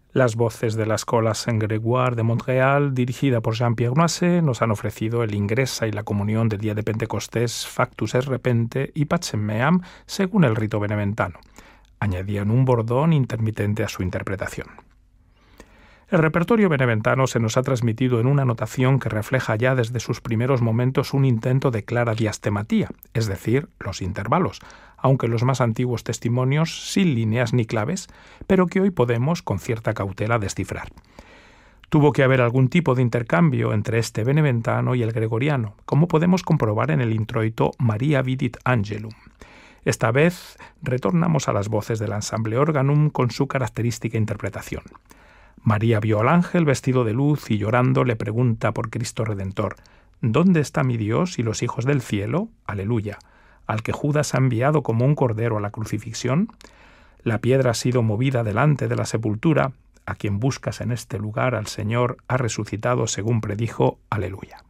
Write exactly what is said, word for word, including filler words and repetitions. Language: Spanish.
Las voces de la Escola Saint-Grégoire de Montréal, dirigida por Jean-Pierre Noisset, nos han ofrecido el Ingresa y la comunión del día de Pentecostés, Factus es repente y Pacem meam, según el rito beneventano. Añadían un bordón intermitente a su interpretación. El repertorio beneventano se nos ha transmitido en una notación que refleja ya desde sus primeros momentos un intento de clara diastematía, es decir, los intervalos, aunque los más antiguos testimonios sin líneas ni claves, pero que hoy podemos, con cierta cautela, descifrar. Tuvo que haber algún tipo de intercambio entre este beneventano y el gregoriano, como podemos comprobar en el introito Maria vidit angelum. Esta vez retornamos a las voces del ensamble organum con su característica interpretación. María vio al ángel vestido de luz y llorando le pregunta por Cristo Redentor: ¿Dónde está mi Dios y los hijos del cielo? Aleluya. Al que Judas ha enviado como un cordero a la crucifixión. La piedra ha sido movida delante de la sepultura. A quien buscas en este lugar, al Señor ha resucitado según predijo. Aleluya.